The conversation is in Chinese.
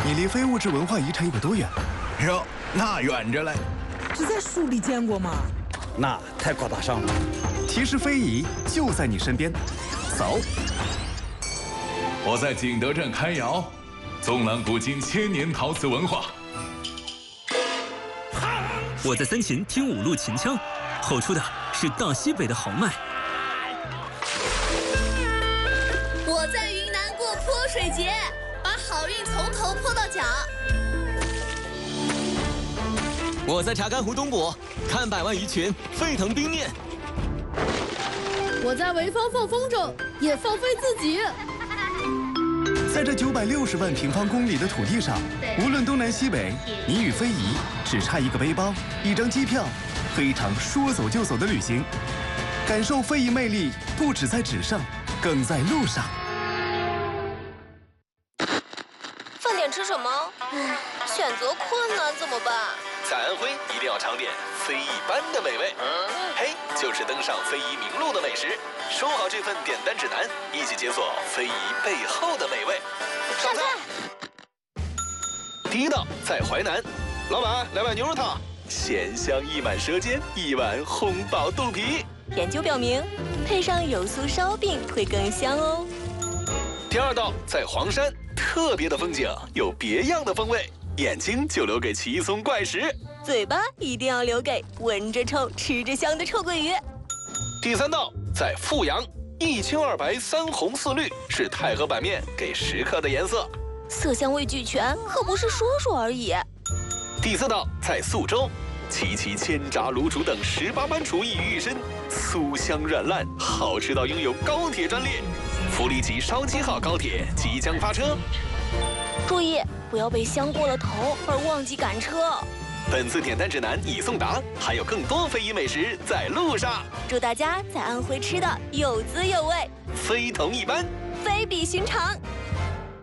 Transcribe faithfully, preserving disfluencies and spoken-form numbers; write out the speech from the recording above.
你离非物质文化遗产有多远？ 哟，那远着嘞。 只在书里见过吗？ 那太高大上了。 其实非遗就在你身边，走。 我在景德镇开窑，纵览古今千年陶瓷文化。 我在三秦听五路秦腔，吼出的是大西北的豪迈。 我在云南过泼水节，把好运从头泼到脚。 我在查干湖东部看百万鱼群沸腾冰面。 我在潍坊放风筝，也放飞自己。 在这九百六十万平方公里的土地上，无论东南西北，你与非遗只差一个背包、一张机票，非常说走就走的旅行。感受非遗魅力，不只在纸上，更在路上。 饭点吃什么？嗯，选择困难怎么办？ 在安徽一定要尝点非一般的美味。嘿，就是登上非遗名录的美食。收好这份点单指南，一起解锁非遗背后的美味。上菜。第一道在淮南，老板来碗牛肉汤，咸香溢满舌尖，一碗烘饱肚皮。 研究表明，配上油酥烧饼会更香哦。 第二道在黄山，特别的风景有别样的风味，眼睛就留给奇松怪石， 嘴巴一定要留给闻着臭、吃着香的臭鳜鱼。 第三道在阜阳，一青二白三红四绿是太和板面给食客的颜色， 色香味俱全，可不是说说而已。 第四道在宿州，齐齐千炸卤煮等十八般厨艺于一身，酥香软烂，好吃到拥有高铁专列。福利吉烧鸡号高铁即将发车， 注意不要被香过了头而忘记赶车。 本次点单指南已送达，还有更多非遗美食在路上。 祝大家在安徽吃的有滋有味， 非同一般， 非比寻常。